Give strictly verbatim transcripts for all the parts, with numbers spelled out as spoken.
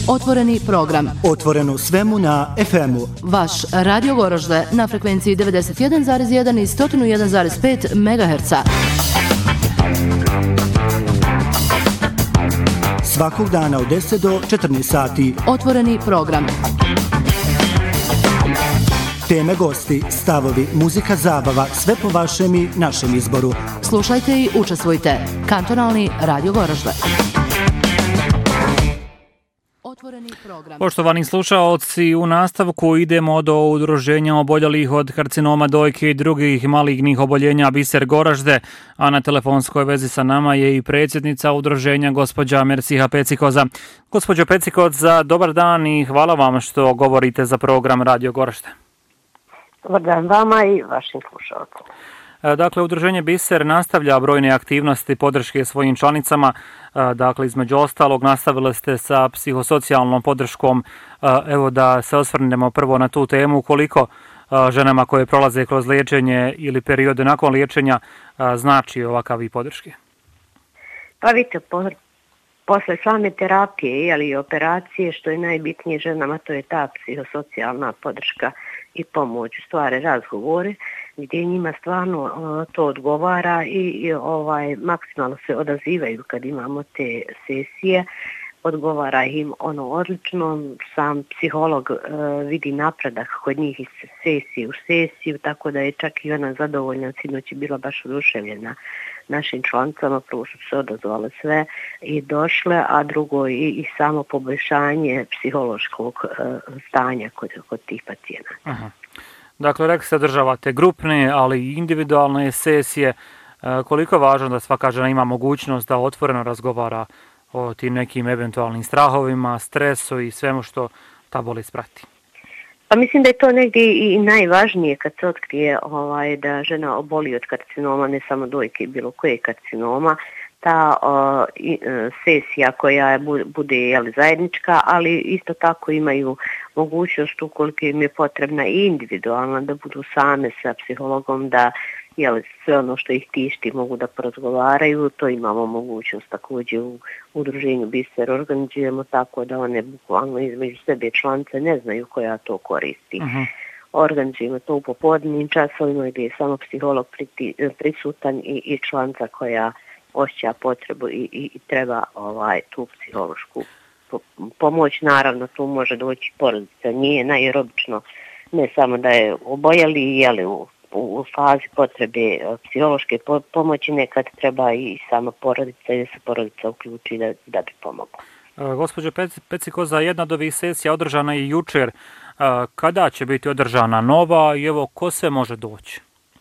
Otvoreni program. Otvoreno svemu na ef emu. Vaš Radio Goražde na frekvenciji devedeset jedan zarez jedan i sto jedan zarez pet megaherca. Svakog dana od deset do četrnaest sati. Otvoreni program. Teme, gosti, stavovi, muzika, zabava, sve po vašem i našem izboru. Slušajte i učestvujte. Kantonalni Radio Goražde. Poštovani slušaoci, u nastavku idemo do udruženja oboljelih od karcinoma dojke i drugih malignih oboljenja Biser Goražde, a na telefonskoj vezi sa nama je i predsjednica udruženja gospođa Merciha Pecikoza. Gospođo Pecikoza, dobar dan i hvala vam što govorite za program Radio Goražde. Dobar dan vama i vašim slušalcima. Dakle, udruženje Biser nastavlja brojne aktivnosti podrške svojim članicama. Dakle, između ostalog, nastavili ste sa psihosocijalnom podrškom. Evo da se osvrnemo prvo na tu temu. Koliko ženama koje prolaze kroz liječenje ili periode nakon liječenja znači ovakav i podrške? Pa vidite, po, posle same terapije ali i operacije, što je najbitnije ženama, to je ta psihosocijalna podrška i pomoć, stvari, razgovore, gdje njima stvarno uh, to odgovara i, i ovaj maksimalno se odazivaju kad imamo te sesije, odgovara im ono odlično, sam psiholog uh, vidi napredak kod njih iz sesije u sesiju, tako da je čak i ona zadovoljna, sinoć je bila baš oduševljena našim člancama, prvo su se odazvale sve i došle, a drugo i, i samo poboljšanje psihološkog uh, stanja kod, kod tih pacijenata. Aha. Dakle, rekli se održavate grupne, ali i individualne sesije. Koliko je važno da svaka žena ima mogućnost da otvoreno razgovara o tim nekim eventualnim strahovima, stresu i svemu što ta bolest prati? Pa mislim da je to negdje i najvažnije kad se otkrije ovaj, da žena oboli od karcinoma, ne samo dojke, bilo koje karcinoma, ta o, i, sesija koja bude jeli, zajednička, ali isto tako imaju mogućnost ukoliko im je potrebna i individualna da budu same sa psihologom, da jeli, sve ono što ih tišti mogu da porazgovaraju. To imamo mogućnost također u udruženju Biser organizujemo tako da one bukvalno između sebe članice ne znaju koja to koristi. Uh-huh. Organizujemo to u popodnevnim časovima gdje je samo psiholog priti, prisutan i, i članca koja osjeća potrebu i, i, i treba ovaj tu psihološku po, pomoć. Naravno, tu može doći porodica, nije najerobično, ne samo da je obojeli, jeli u, u fazi potrebe psihološke po, pomoći, nekad treba i sama porodica i da se porodica uključi da, da bi pomogla. Gospođo Pecikoza, jedna od ovih sesija održana je jučer. Kada će biti održana nova i evo ko se može doći?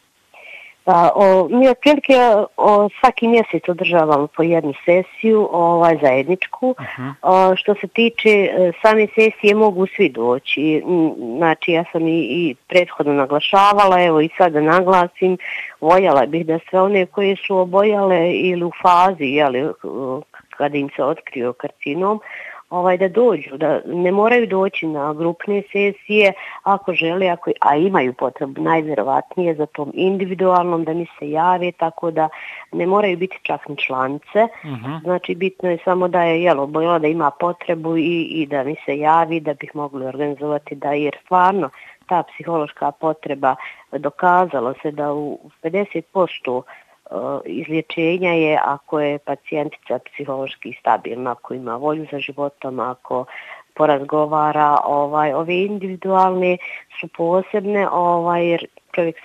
Pa, o, mi otprilike o, svaki mjesec održavamo po jednu sesiju, ovaj, zajedničku. Uh-huh. O, što se tiče same sesije mogu svi doći. Znači ja sam i, i prethodno naglašavala, evo i sada naglasim, voljela bih da sve one koje su obojale ili u fazi, jeli, kada im se otkrio karcinom, ovaj, da dođu, da ne moraju doći na grupne sesije ako žele, ako, a imaju potrebu najvjerovatnije za tom individualnom da mi se jave, tako da ne moraju biti čak ni članice. Uh-huh. Znači bitno je samo da je jelo bojela da ima potrebu i, i da mi se javi da bih mogli organizovati, da jer stvarno ta psihološka potreba dokazala se da u pedeset posto izlječenja je ako je pacijentica psihološki stabilna, ako ima volju za životom, ako porazgovara, ovaj, ove individualne su posebne, ovaj, jer čovjek